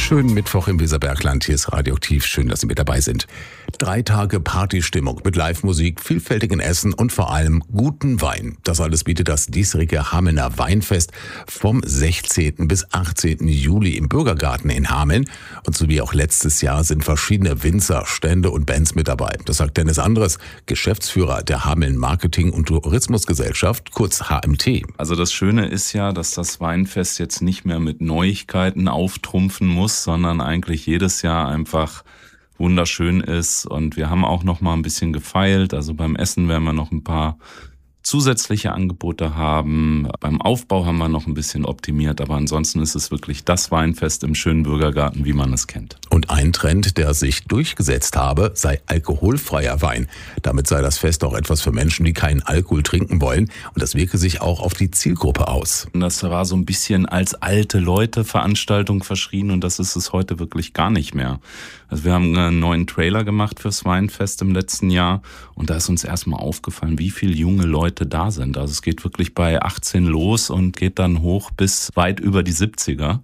Schönen Mittwoch im Weserbergland. Hier ist Radioaktiv. Schön, dass Sie mit dabei sind. 3 Tage Partystimmung mit Live-Musik, vielfältigen Essen und vor allem guten Wein. Das alles bietet das diesjährige Hamelner Weinfest vom 16. bis 18. Juli im Bürgergarten in Hameln. Und so wie auch letztes Jahr sind verschiedene Winzer, Stände und Bands mit dabei. Das sagt Dennis Andres, Geschäftsführer der Hameln Marketing- und Tourismusgesellschaft, kurz HMT. Also das Schöne ist ja, dass das Weinfest jetzt nicht mehr mit Neuigkeiten auftrumpfen muss, sondern eigentlich jedes Jahr einfach wunderschön ist. Und wir haben auch noch mal ein bisschen gefeilt. Also beim Essen werden wir noch ein paar zusätzliche Angebote haben. Beim Aufbau haben wir noch ein bisschen optimiert, aber ansonsten ist es wirklich das Weinfest im schönen Bürgergarten, wie man es kennt. Und ein Trend, der sich durchgesetzt habe, sei alkoholfreier Wein. Damit sei das Fest auch etwas für Menschen, die keinen Alkohol trinken wollen. Und das wirke sich auch auf die Zielgruppe aus. Und das war so ein bisschen als alte Leute Veranstaltung verschrien und das ist es heute wirklich gar nicht mehr. Also wir haben einen neuen Trailer gemacht fürs Weinfest im letzten Jahr und da ist uns erstmal aufgefallen, wie viele junge Leute da sind. Also es geht wirklich bei 18 los und geht dann hoch bis weit über die 70er.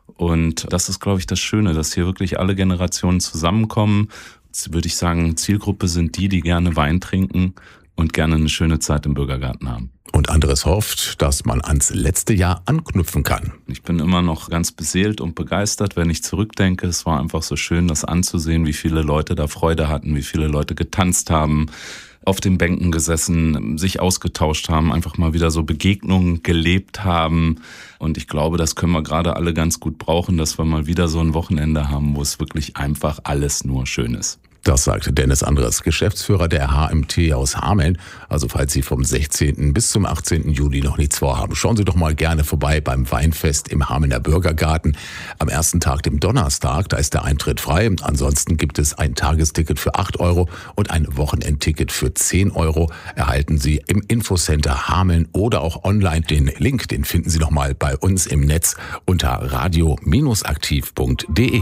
Und das ist, glaube ich, das Schöne, dass hier wirklich alle Generationen zusammenkommen. Jetzt würde ich sagen, Zielgruppe sind die gerne Wein trinken und gerne eine schöne Zeit im Bürgergarten haben. Und Andres hofft, dass man ans letzte Jahr anknüpfen kann. Ich bin immer noch ganz beseelt und begeistert, wenn ich zurückdenke. Es war einfach so schön, das anzusehen, wie viele Leute da Freude hatten, wie viele Leute getanzt haben, auf den Bänken gesessen, sich ausgetauscht haben, einfach mal wieder so Begegnungen gelebt haben. Und ich glaube, das können wir gerade alle ganz gut brauchen, dass wir mal wieder so ein Wochenende haben, wo es wirklich einfach alles nur schön ist. Das sagte Dennis Andres, Geschäftsführer der HMT aus Hameln. Also falls Sie vom 16. bis zum 18. Juli noch nichts vorhaben, schauen Sie doch mal gerne vorbei beim Weinfest im Hamelner Bürgergarten. Am ersten Tag, dem Donnerstag, da ist der Eintritt frei. Ansonsten gibt es ein Tagesticket für 8 € und ein Wochenendticket für 10 €. Erhalten Sie im Infocenter Hameln oder auch online. Den Link, den finden Sie noch mal bei uns im Netz unter radio-aktiv.de.